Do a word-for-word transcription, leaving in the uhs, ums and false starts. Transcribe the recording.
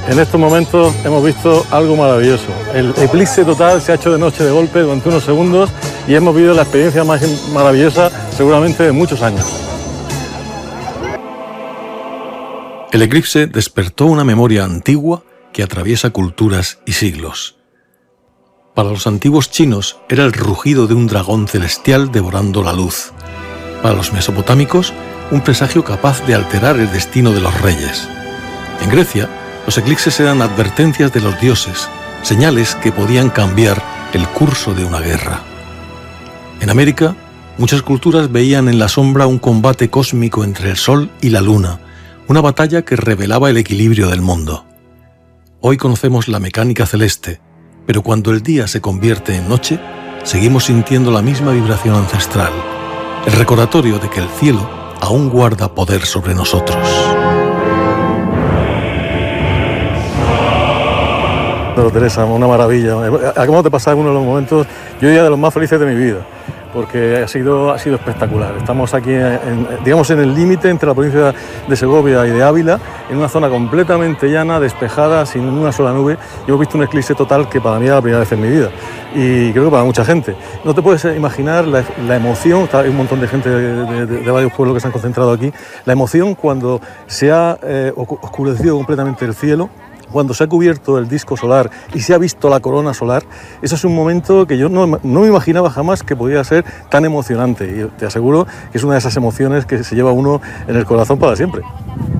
En estos momentos hemos visto algo maravilloso. El eclipse total se ha hecho de noche de golpe durante unos segundos y hemos vivido la experiencia más maravillosa seguramente de muchos años. El eclipse despertó una memoria antigua que atraviesa culturas y siglos. Para los antiguos chinos era el rugido de un dragón celestial devorando la luz. Para los mesopotámicos, un presagio capaz de alterar el destino de los reyes. En Grecia, los eclipses eran advertencias de los dioses, señales que podían cambiar el curso de una guerra. En América, muchas culturas veían en la sombra un combate cósmico entre el Sol y la Luna, una batalla que revelaba el equilibrio del mundo. Hoy conocemos la mecánica celeste, pero cuando el día se convierte en noche, seguimos sintiendo la misma vibración ancestral, el recordatorio de que el cielo aún guarda poder sobre nosotros. Pero Teresa, una maravilla. Acabamos de pasar uno de los momentos, yo diría, de los más felices de mi vida, porque ha sido, ha sido espectacular. Estamos aquí, en, digamos, en el límite entre la provincia de Segovia y de Ávila, en una zona completamente llana, despejada, sin una sola nube. Y hemos visto un eclipse total que para mí era la primera vez en mi vida, y creo que para mucha gente. No te puedes imaginar la, la emoción, hay un montón de gente de, de, de varios pueblos que se han concentrado aquí, la emoción cuando se ha eh, oscurecido completamente el cielo, cuando se ha cubierto el disco solar y se ha visto la corona solar. Eso es un momento que yo no, no me imaginaba jamás que podía ser tan emocionante, y te aseguro que es una de esas emociones que se lleva uno en el corazón para siempre.